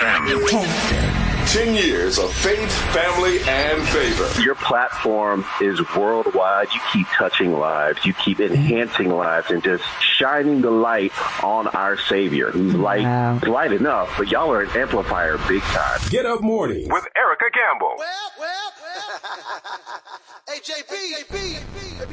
FM. 10 years of faith, family, and favor. Your platform is worldwide. You keep touching lives. You keep enhancing lives and just shining the light on our Savior, who's light enough, but y'all are an amplifier big time. Get Up Morning with Erica Gamble. Well. Hey, JP.